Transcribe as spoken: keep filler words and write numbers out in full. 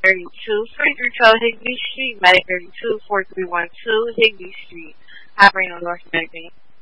thirty-two, forty-three twelve Higby Street, Medic thirty-two, four three one two, Higby Street, Hiberno, North America.